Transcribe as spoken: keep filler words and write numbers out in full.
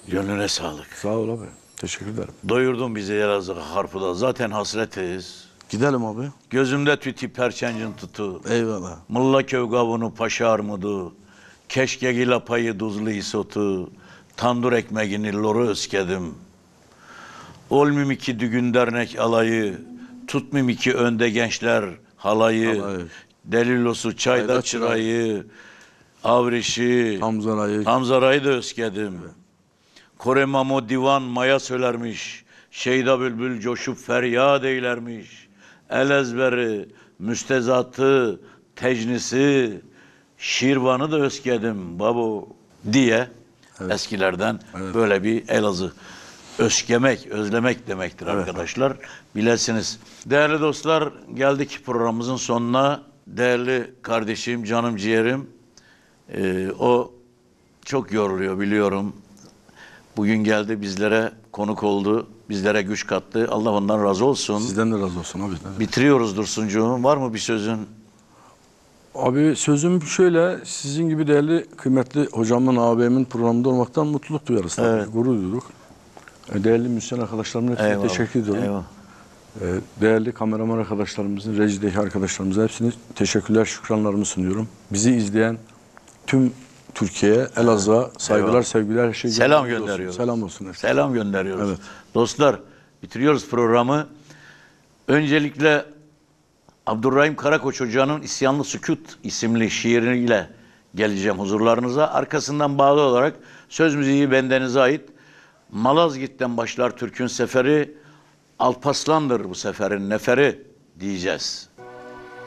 Gönlüne sağlık. Sağ ol abi. Teşekkür ederim. Doyurdun bizi Elazığ Harpu'da. Zaten hasretiz. Gidelim abi. Gözümde tüti perçencin tutu. Eyvallah. Mulla köv gavunu paşa armudu. Keşke gilapayı duzlu isotu. Tandır ekmeğini loru öskedim. Olmim iki düğün dernek alayı. Tutmim iki önde gençler halayı. Halayı. Delilosu çayda Çayda çırayı. Avrişi. Hamzarayı. Hamzarayı da öskedim. Kore Mamo divan maya söylermiş. Şeyda bülbül coşup feryat eylermiş. El ezberi, müstezatı, tecnisi, şirvanı da öskedim babo diye Evet. eskilerden Evet. böyle bir Elazığ. Öskemek, özlemek demektir Evet. arkadaşlar. Bilesiniz. Değerli dostlar, geldik programımızın sonuna. Değerli kardeşim, canım ciğerim, e, o çok yoruluyor biliyorum. Bugün geldi bizlere konuk oldu. Bizlere güç kattı. Allah ondan razı olsun. Sizden de razı olsun abi. Bitiriyoruz Dursuncuğum. Var mı bir sözün? Abi sözüm şöyle. Sizin gibi değerli kıymetli hocamın, ağabeyimin programında olmaktan mutluluk duyarız. Tabii. Evet. Gurur duyduk. E, Değerli müzisyen arkadaşlarımın hepsine Eyvallah. teşekkür ediyorum. Eyvallah. E, Değerli kameraman arkadaşlarımızın, rejideki arkadaşlarımıza hepsine teşekkürler, şükranlarımı sunuyorum. Bizi izleyen tüm Türkiye'ye, Elazığ'a saygılar, Eyvallah. sevgiler, her şey Selam olsun. gönderiyoruz. Selam olsun. Hepsi. Selam gönderiyoruz. Evet. Dostlar, bitiriyoruz programı. Öncelikle Abdurrahim Karakoç Hoca'nın İsyanlı Sükut isimli şiiriyle geleceğim huzurlarınıza. Arkasından bağlı olarak söz müziği bendenize ait. Malazgirt'ten başlar Türk'ün seferi, Alpaslan'dır bu seferin neferi diyeceğiz.